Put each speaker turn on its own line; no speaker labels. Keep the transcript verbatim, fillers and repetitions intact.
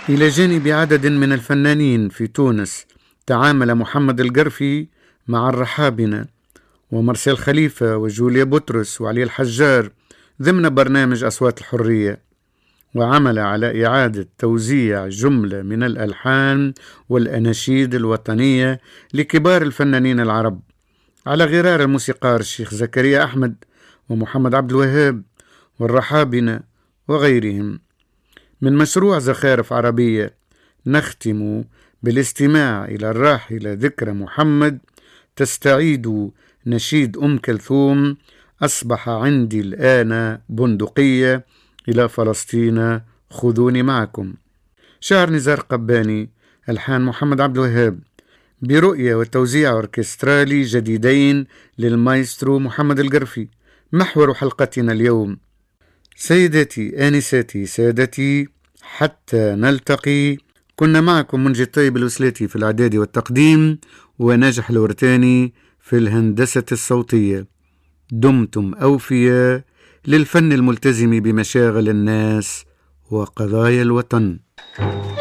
إلى جانب عدد من الفنانين في تونس، تعامل محمد القرفي مع الرحابنة ومارسيل خليفة وجوليا بطرس وعلي الحجار ضمن برنامج أصوات الحرية، وعمل على إعادة توزيع جملة من الألحان والأناشيد الوطنية لكبار الفنانين العرب على غرار الموسيقار الشيخ زكريا أحمد ومحمد عبد الوهاب والرحابنة وغيرهم. من مشروع زخارف عربية نختم بالاستماع إلى الراحلة ذكرى محمد تستعيد نشيد أم كلثوم: أصبح عندي الآن بندقية، إلى فلسطين خذوني معكم. شعر نزار قباني، ألحان محمد عبد الوهاب، برؤية وتوزيع أوركسترالي جديدين للمايسترو محمد القرفي. محور حلقتنا اليوم: سيداتي آنساتي سادتي، حتى نلتقي. كنا معكم منجي الطيب الوسلاتي في الإعداد والتقديم، وناجح الورتاني في الهندسة الصوتية. دمتم أوفياء للفن الملتزم بمشاغل الناس وقضايا الوطن.